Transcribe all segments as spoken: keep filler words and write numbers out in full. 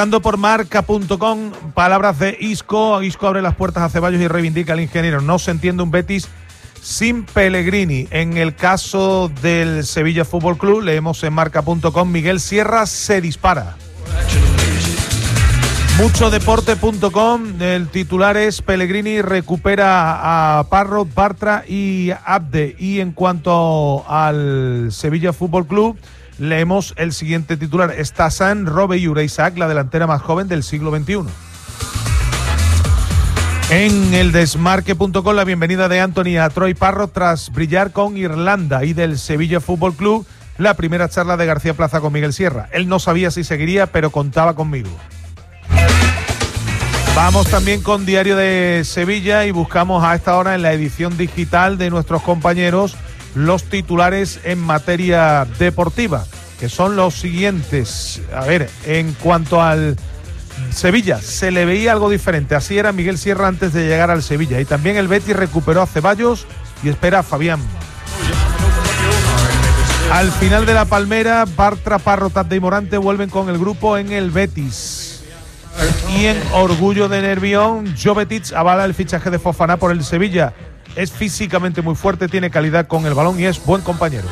Por marca punto com, palabras de Isco. Isco abre las puertas a Ceballos y reivindica al ingeniero. No se entiende un Betis sin Pellegrini. En el caso del Sevilla Fútbol Club, leemos en marca punto com, Miguel Sierra se dispara. mucho deporte punto com, el titular es: Pellegrini recupera a Parro, Bartra y Abde. Y en cuanto al Sevilla Fútbol Club, leemos el siguiente titular: Stassan, Robe y Ureisak, la delantera más joven del siglo veintiuno. En el desmarque punto com, la bienvenida de Anthony a Troy Parro tras brillar con Irlanda. Y del Sevilla Fútbol Club, la primera charla de García Plaza con Miguel Sierra. Él no sabía si seguiría, pero contaba conmigo. Vamos también con Diario de Sevilla y buscamos a esta hora en la edición digital de nuestros compañeros los titulares en materia deportiva, que son los siguientes. A ver, en cuanto al Sevilla, se le veía algo diferente. Así era Miguel Sierra antes de llegar al Sevilla. Y también el Betis recuperó a Ceballos y espera a Fabián. Al final de la Palmera, Bartra, Parro, Tadde y Morante vuelven con el grupo en el Betis. Y en Orgullo de Nervión, Jovetic avala el fichaje de Fofana por el Sevilla. Es físicamente muy fuerte, tiene calidad con el balón y es buen compañero.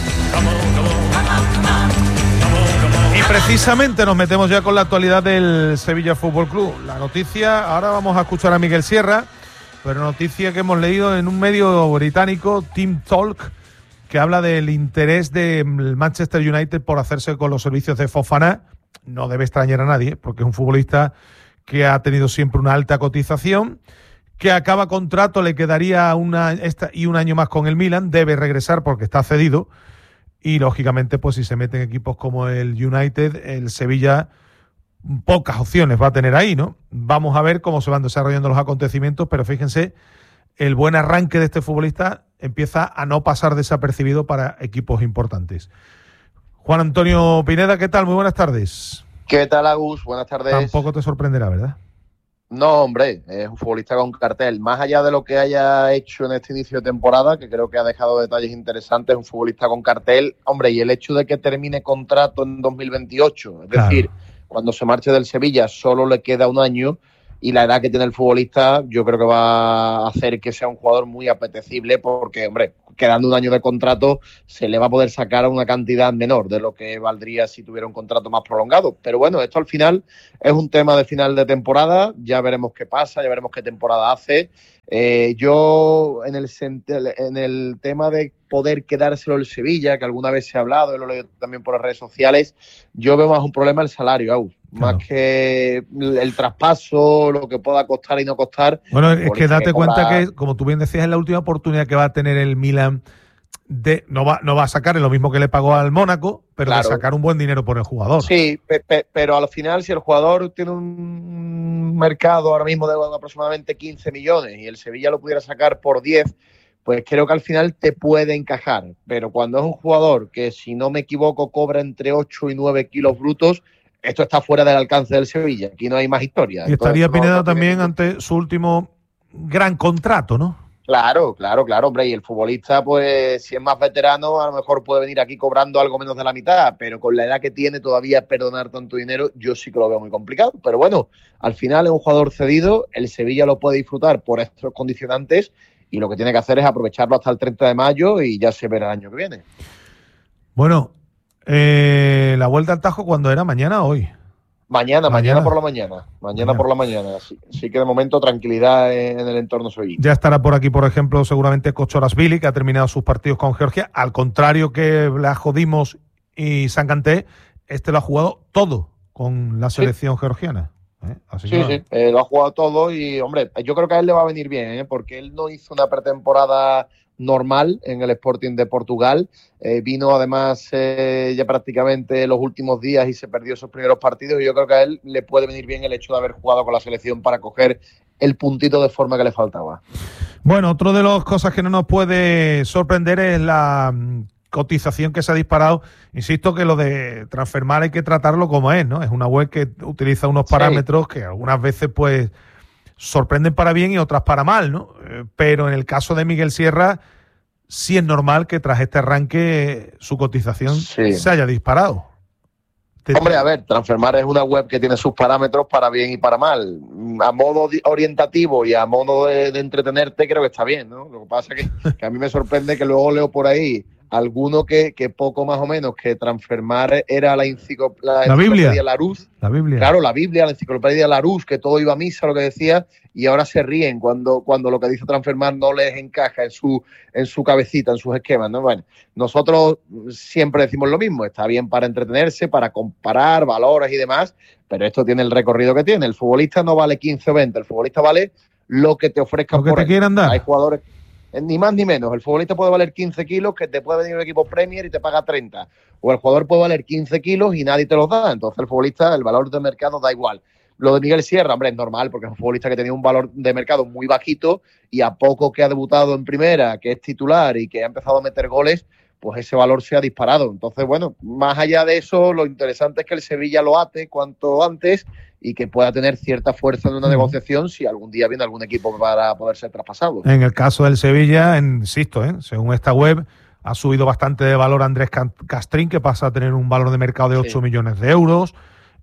Y precisamente nos metemos ya con la actualidad del Sevilla Fútbol Club. La noticia, ahora vamos a escuchar a Miguel Sierra, pero noticia que hemos leído en un medio británico, Team Talk, que habla del interés del Manchester United por hacerse con los servicios de Fofana. No debe extrañar a nadie, porque es un futbolista que ha tenido siempre una alta cotización, que acaba contrato, le quedaría una esta y un año más con el Milan, debe regresar porque está cedido, y lógicamente pues si se meten equipos como el United, el Sevilla pocas opciones va a tener ahí, ¿no? Vamos a ver cómo se van desarrollando los acontecimientos, pero fíjense, el buen arranque de este futbolista empieza a no pasar desapercibido para equipos importantes. Juan Antonio Pineda, ¿qué tal? Muy buenas tardes. ¿Qué tal, Agus? Buenas tardes. Tampoco te sorprenderá, ¿verdad? No, hombre, es un futbolista con cartel. Más allá de lo que haya hecho en este inicio de temporada, que creo que ha dejado detalles interesantes, es un futbolista con cartel. Hombre, y el hecho de que termine contrato en dos mil veintiocho, es claro, decir, cuando se marche del Sevilla solo le queda un año, y la edad que tiene el futbolista yo creo que va a hacer que sea un jugador muy apetecible porque, hombre, quedando un año de contrato se le va a poder sacar una cantidad menor de lo que valdría si tuviera un contrato más prolongado. Pero bueno, esto al final es un tema de final de temporada, ya veremos qué pasa, ya veremos qué temporada hace. Eh, yo en el, en el tema de poder quedárselo el Sevilla, que alguna vez se ha hablado, y lo leo también por las redes sociales, yo veo más un problema el salario, Aus. Claro. Más que el traspaso, lo que pueda costar y no costar. Bueno, es que date que cuenta cobra... que, como tú bien decías, es la última oportunidad que va a tener el Milan. De, no, va, no va a sacar lo mismo que le pagó al Mónaco, pero claro, de sacar un buen dinero por el jugador. Sí, pe, pe, pero al final, si el jugador tiene un mercado ahora mismo de aproximadamente quince millones y el Sevilla lo pudiera sacar por diez, pues creo que al final te puede encajar. Pero cuando es un jugador que, si no me equivoco, cobra entre ocho y nueve kilos brutos, esto está fuera del alcance del Sevilla. Aquí no hay más historia. Y estaría Entonces, Pineda no, no también tiene... ante su último gran contrato, ¿no? Claro, claro, claro, hombre. Y el futbolista, pues, si es más veterano, a lo mejor puede venir aquí cobrando algo menos de la mitad, pero con la edad que tiene todavía perdonar tanto dinero, yo sí que lo veo muy complicado. Pero bueno, al final es un jugador cedido, el Sevilla lo puede disfrutar por estos condicionantes y lo que tiene que hacer es aprovecharlo hasta el treinta de mayo y ya se verá el año que viene. Bueno, Eh, la vuelta al Tajo, ¿cuándo era? ¿Mañana o hoy? Mañana, mañana, mañana por la mañana. Mañana, mañana. por la mañana. Así, así que de momento tranquilidad en, en el entorno sevillano. Ya estará por aquí, por ejemplo, seguramente Kochorashvili, que ha terminado sus partidos con Georgia. Al contrario que la Jodimos y Sanganté, este lo ha jugado todo con la selección sí. georgiana. ¿Eh? Así sí, que sí, eh, lo ha jugado todo y, hombre, yo creo que a él le va a venir bien, ¿eh? Porque él no hizo una pretemporada normal en el Sporting de Portugal, eh, vino además eh, ya prácticamente los últimos días y se perdió esos primeros partidos y yo creo que a él le puede venir bien el hecho de haber jugado con la selección para coger el puntito de forma que le faltaba. Bueno, otra de las cosas que no nos puede sorprender es la cotización que se ha disparado. Insisto que lo de Transfermarkt hay que tratarlo como es, ¿no? Es una web que utiliza unos parámetros sí. que algunas veces pues sorprenden para bien y otras para mal, ¿no? Eh, pero en el caso de Miguel Sierra sí es normal que tras este arranque su cotización sí. se haya disparado. Te... Hombre, a ver, Transfermarkt es una web que tiene sus parámetros para bien y para mal. A modo orientativo y a modo de, de entretenerte creo que está bien, ¿no? Lo que pasa es que, que a mí me sorprende que luego leo por ahí alguno que, que poco más o menos, que Transfermarkt era la, enciclop la, la Biblia. Larousse. La Biblia. Claro, la Biblia, la enciclopedia Larousse, que todo iba a misa, lo que decía, y ahora se ríen cuando, cuando lo que dice Transfermarkt no les encaja en su, en su cabecita, en sus esquemas, ¿no? Bueno, nosotros siempre decimos lo mismo, está bien para entretenerse, para comparar valores y demás, pero esto tiene el recorrido que tiene. El futbolista no vale quince o veinte, el futbolista vale lo que te ofrezcan lo que por te él. quieran dar. Hay jugadores... Ni más ni menos. El futbolista puede valer quince kilos, que te puede venir un equipo Premier y te paga treinta. O el jugador puede valer quince kilos y nadie te los da. Entonces el futbolista, el valor de mercado da igual. Lo de Miguel Sierra, hombre, es normal porque es un futbolista que tenía un valor de mercado muy bajito y a poco que ha debutado en primera, que es titular y que ha empezado a meter goles, pues ese valor se ha disparado. Entonces, bueno, más allá de eso, lo interesante es que el Sevilla lo ate cuanto antes y que pueda tener cierta fuerza en una uh-huh. negociación si algún día viene algún equipo para poder ser traspasado. En el caso del Sevilla, insisto, ¿eh? según esta web, ha subido bastante de valor Andrés Castrín, que pasa a tener un valor de mercado de ocho sí. millones de euros.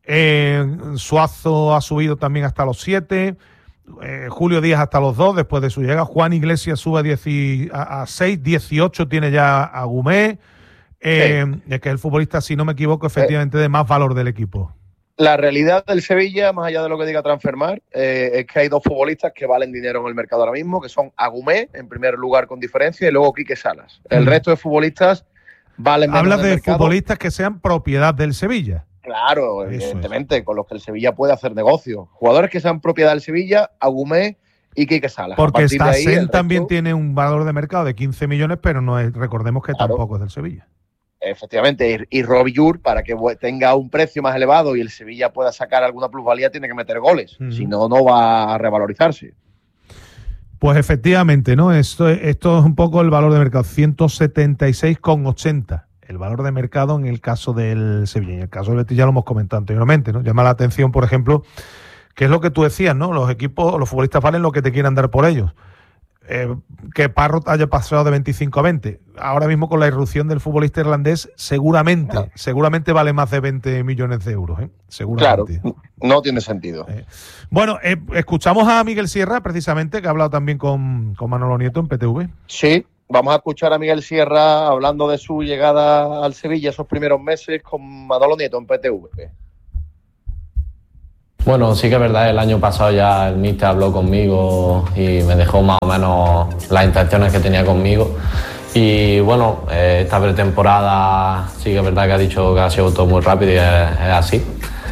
Eh, Suazo ha subido también hasta los siete. Eh, Julio Díaz hasta los dos después de su llegada. Juan Iglesias sube a, diez, a, a seis, dieciocho tiene ya a Gumé. Eh, sí. Es que es el futbolista, si no me equivoco, efectivamente de más valor del equipo. La realidad del Sevilla, más allá de lo que diga Transfermarkt, eh, es que hay dos futbolistas que valen dinero en el mercado ahora mismo, que son Agumé, en primer lugar con diferencia, y luego Quique Salas. El mm. resto de futbolistas valen menos. Hablas de mercado. futbolistas que sean propiedad del Sevilla. Claro, Eso evidentemente, es. con los que el Sevilla puede hacer negocio. Jugadores que sean propiedad del Sevilla, Agumé y Quique Salas. Porque Stassen también resto... tiene un valor de mercado de quince millones, pero no es, recordemos que claro. tampoco es del Sevilla. Efectivamente, y Robbie Jours, para que tenga un precio más elevado y el Sevilla pueda sacar alguna plusvalía, tiene que meter goles. Uh-huh. Si no, no va a revalorizarse. Pues efectivamente, ¿no? Esto, esto es un poco el valor de mercado, ciento setenta y seis coma ochenta. El valor de mercado en el caso del Sevilla. En el caso del Betis ya lo hemos comentado anteriormente, ¿no? Llama la atención, por ejemplo, que es lo que tú decías, ¿no? Los equipos, los futbolistas valen lo que te quieran dar por ellos. Eh, que Parrot haya pasado de veinticinco a veinte. Ahora mismo con la irrupción del futbolista irlandés, seguramente, claro. seguramente vale más de veinte millones de euros, ¿eh? Seguramente. Claro, no tiene sentido. Eh, bueno, eh, escuchamos a Miguel Sierra, precisamente, que ha hablado también con, con Manolo Nieto en P T V. Sí, vamos a escuchar a Miguel Sierra hablando de su llegada al Sevilla esos primeros meses con Manolo Nieto en P T V. Bueno, sí que es verdad, el año pasado ya el míster habló conmigo y me dejó más o menos las intenciones que tenía conmigo. Y bueno, eh, esta pretemporada sí que es verdad que ha dicho que ha sido todo muy rápido y es, es así.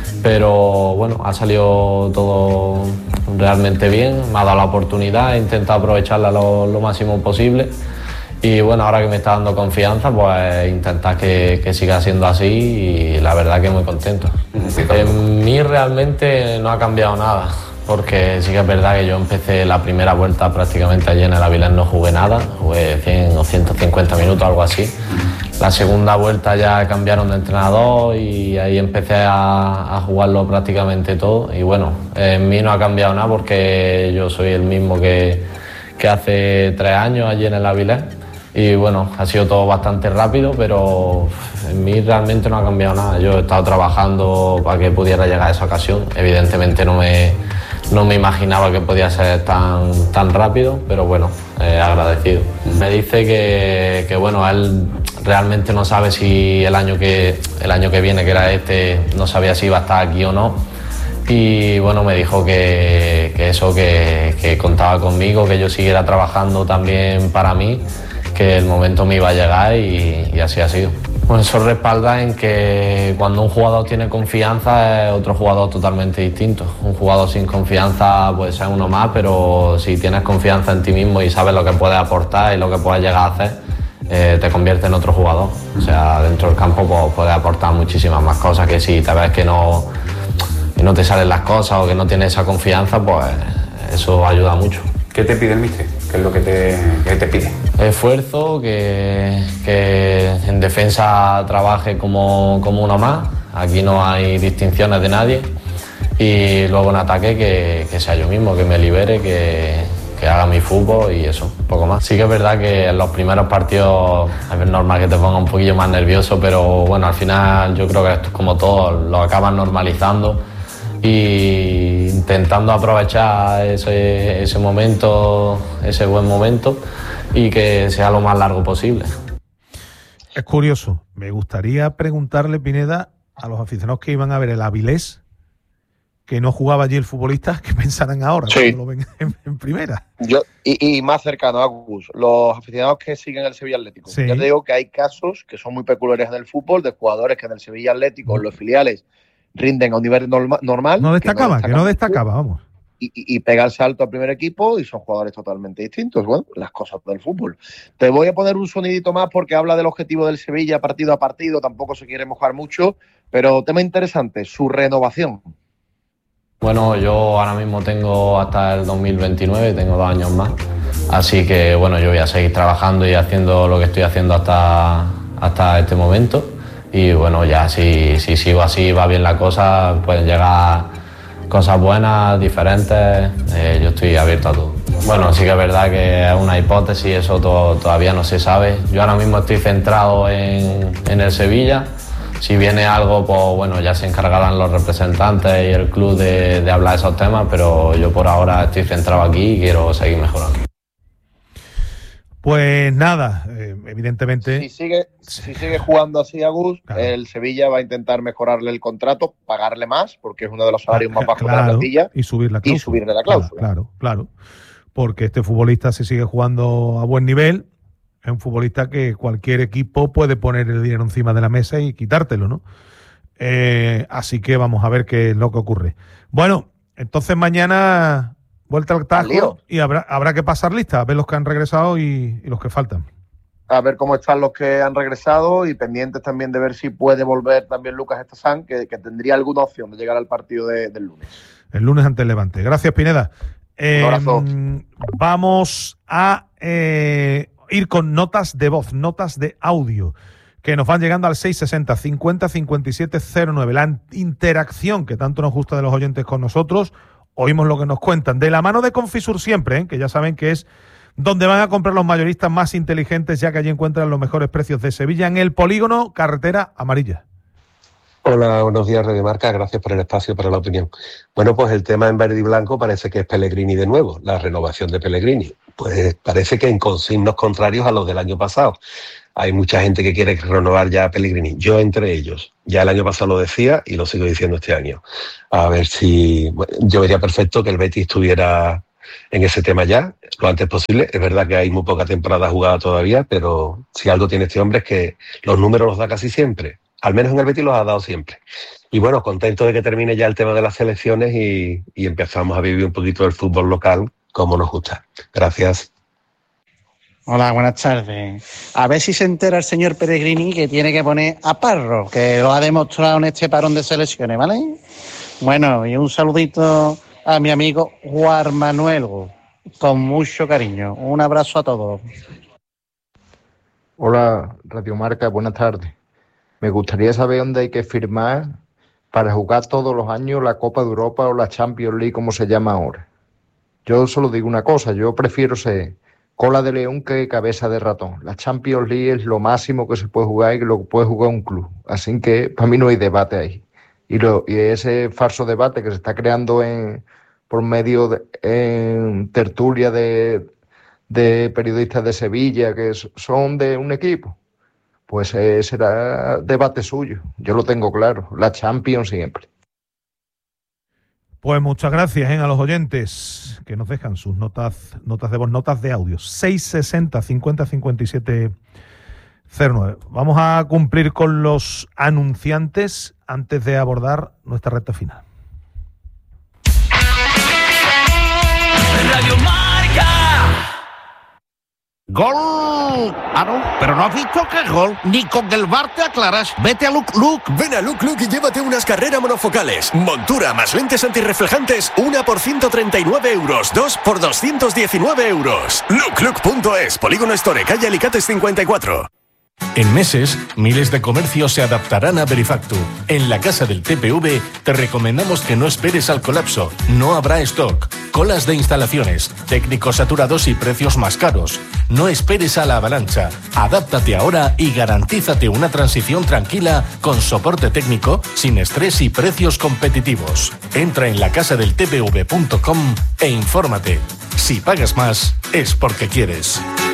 Pero bueno, ha salido todo realmente bien, me ha dado la oportunidad, he intentado aprovecharla lo, lo máximo posible. Y bueno, ahora que me está dando confianza, pues intentar que, que siga siendo así y la verdad que muy contento. En mí realmente no ha cambiado nada, porque sí que es verdad que yo empecé la primera vuelta prácticamente allí en el Avilés, no jugué nada, jugué cien o ciento cincuenta minutos, algo así. La segunda vuelta ya cambiaron de entrenador y ahí empecé a, a jugarlo prácticamente todo. Y bueno, en mí no ha cambiado nada porque yo soy el mismo que, que hace tres años allí en el Avilés. Y bueno, ha sido todo bastante rápido, pero en mí realmente no ha cambiado nada. Yo he estado trabajando para que pudiera llegar a esa ocasión. Evidentemente no me, no me imaginaba que podía ser tan, tan rápido, pero bueno, eh, agradecido. Me dice que, que bueno, él realmente no sabe si el año que, el año que viene, que era este, no sabía si iba a estar aquí o no. Y bueno, me dijo que, que eso, que, que contaba conmigo, que yo siguiera trabajando también para mí, que el momento me iba a llegar y, y así ha sido. Bueno, eso respalda en que cuando un jugador tiene confianza es otro jugador totalmente distinto. Un jugador sin confianza puede ser uno más, pero si tienes confianza en ti mismo y sabes lo que puedes aportar y lo que puedes llegar a hacer, eh, te convierte en otro jugador. O sea, dentro del campo pues, puedes aportar muchísimas más cosas, que si te ves que no, que no te salen las cosas o que no tienes esa confianza, pues eso ayuda mucho. ¿Qué te pide el míster? ¿Qué es lo que te, que te pide? Esfuerzo, que, que en defensa trabaje como, como uno más. Aquí no hay distinciones de nadie. Y luego en ataque que, que sea yo mismo, que me libere, que, que haga mi fútbol y eso, un poco más. Sí que es verdad que en los primeros partidos es normal que te ponga un poquillo más nervioso, pero bueno, al final yo creo que esto es como todo, lo acabas normalizando y intentando aprovechar ese, ese momento, ese buen momento y que sea lo más largo posible. Es curioso, me gustaría preguntarle, Pineda, a los aficionados que iban a ver el Avilés, que no jugaba allí el futbolista, que pensarán ahora sí. cuando lo ven en, en primera. Yo, y, y más cercano a Gus, los aficionados que siguen el Sevilla Atlético. Sí. Ya te digo que hay casos que son muy peculiares en el fútbol, de jugadores que en el Sevilla Atlético, en los filiales, rinden a un nivel norma, normal. No destacaba, que no destacaba, vamos. Y, y, y pega el salto al primer equipo y son jugadores totalmente distintos. Bueno, las cosas del fútbol. Te voy a poner un sonidito más porque habla del objetivo del Sevilla partido a partido, tampoco se quiere mojar mucho, pero tema interesante, su renovación. Bueno, yo ahora mismo tengo hasta el dos mil veintinueve, tengo dos años más, así que bueno, yo voy a seguir trabajando y haciendo lo que estoy haciendo hasta, hasta este momento y bueno, ya si, si sigo así, va bien la cosa, pueden llegar cosas buenas, diferentes, eh, yo estoy abierto a todo. Bueno, sí que es verdad que es una hipótesis, eso to- todavía no se sabe. Yo ahora mismo estoy centrado en, en el Sevilla. Si viene algo, pues bueno, ya se encargarán los representantes y el club de, de hablar de esos temas, pero yo por ahora estoy centrado aquí y quiero seguir mejorando. Pues nada, eh, evidentemente... Si sigue, si sigue jugando así, Agus, claro. El Sevilla va a intentar mejorarle el contrato, pagarle más, porque es uno de los salarios más bajos claro, de la plantilla, y, subir la cláusula. y subirle la cláusula. Claro, claro, porque este futbolista, si sigue jugando a buen nivel, es un futbolista que cualquier equipo puede poner el dinero encima de la mesa y quitártelo, ¿no? Eh, así que vamos a ver qué es lo que ocurre. Bueno, entonces mañana vuelta al tajo y habrá, habrá que pasar lista, a ver los que han regresado y, y los que faltan. A ver cómo están los que han regresado y pendientes también de ver si puede volver también Lucas Estazán, que, que tendría alguna opción de llegar al partido de, del lunes. El lunes ante el Levante. Gracias, Pineda. Eh, Un abrazo. Vamos a... Eh, ir con notas de voz, notas de audio, que nos van llegando al seis sesenta, cincuenta, cincuenta y siete, cero nueve. La interacción que tanto nos gusta de los oyentes con nosotros, oímos lo que nos cuentan. De la mano de Confisur siempre, ¿eh? Que ya saben que es donde van a comprar los mayoristas más inteligentes, ya que allí encuentran los mejores precios de Sevilla, en el polígono Carretera Amarilla. Hola, buenos días, Radio Marca. Gracias por el espacio para la opinión. Bueno, pues el tema en verde y blanco parece que es Pellegrini de nuevo, la renovación de Pellegrini. Pues parece que en consignos contrarios a los del año pasado. Hay mucha gente que quiere renovar ya a Pellegrini, yo entre ellos. Ya el año pasado lo decía y lo sigo diciendo este año. A ver si... Bueno, yo vería perfecto que el Betis estuviera en ese tema ya, lo antes posible. Es verdad que hay muy poca temporada jugada todavía, pero si algo tiene este hombre es que los números los da casi siempre. Al menos en el Betis los ha dado siempre. Y bueno, contento de que termine ya el tema de las selecciones y, y empezamos a vivir un poquito del fútbol local como nos gusta. Gracias. Hola, buenas tardes. A ver si se entera el señor Pellegrini que tiene que poner a Parro, que lo ha demostrado en este parón de selecciones, ¿vale? Bueno, y un saludito a mi amigo Juan Manuel, con mucho cariño. Un abrazo a todos. Hola, Radio Marca, buenas tardes. Me gustaría saber dónde hay que firmar para jugar todos los años la Copa de Europa o la Champions League, como se llama ahora. Yo solo digo una cosa, yo prefiero ser cola de león que cabeza de ratón. La Champions League es lo máximo que se puede jugar y que lo puede jugar un club. Así que para mí no hay debate ahí. Y, lo, y ese falso debate que se está creando en, por medio de en tertulia de, de periodistas de Sevilla que son de un equipo, pues eh, será debate suyo. Yo lo tengo claro. La Champions siempre. Pues muchas gracias, ¿eh? A los oyentes que nos dejan sus notas, notas de voz, notas de audio. seis sesenta, cincuenta, cincuenta y siete, cero nueve. Vamos a cumplir con los anunciantes antes de abordar nuestra recta final. Radio Marca. ¡Gol! Ah, no, pero no has visto que es gol. Ni con el V A R te aclaras. Vete a Look Look. Ven a Look Look y llévate unas carreras monofocales. Montura más lentes antirreflejantes, una por ciento treinta y nueve euros, dos por doscientos diecinueve euros. look look punto es, Polígono Store, calle Alicates cincuenta y cuatro. En meses, miles de comercios se adaptarán a Verifactu. En la Casa del T P V te recomendamos que no esperes al colapso. No habrá stock. colas de instalaciones, técnicos saturados y precios más caros. No esperes a la avalancha. Adáptate ahora y garantízate una transición tranquila con soporte técnico, sin estrés y precios competitivos. Entra en la casa del t v punto com e infórmate. Si pagas más, es porque quieres.